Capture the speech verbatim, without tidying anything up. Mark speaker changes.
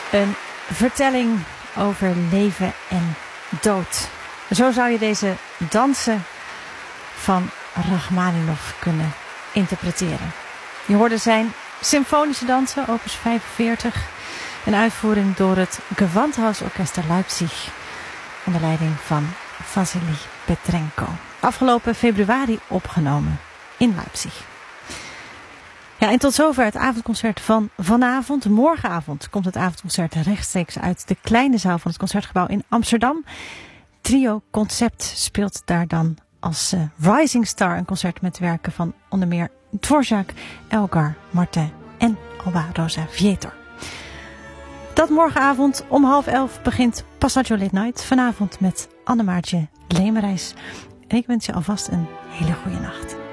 Speaker 1: Een vertelling over leven en dood. Zo zou je deze dansen van Rachmaninov kunnen interpreteren. Je hoorde zijn symfonische dansen, opus vijfenveertig. Een uitvoering door het Gewandhausorchester Leipzig onder leiding van Vassili Petrenko. Afgelopen februari opgenomen in Leipzig. Ja, en tot zover het avondconcert van vanavond. Morgenavond komt het avondconcert rechtstreeks uit de kleine zaal van het Concertgebouw in Amsterdam. Trio Concept speelt daar dan als uh, Rising Star een concert met werken van onder meer Dvorak, Elgar, Martin en Alba Rosa Vietor. Dat morgenavond om half elf begint Passaggio Late Night. Vanavond met Annemaartje Lemerijs. En ik wens je alvast een hele goede nacht.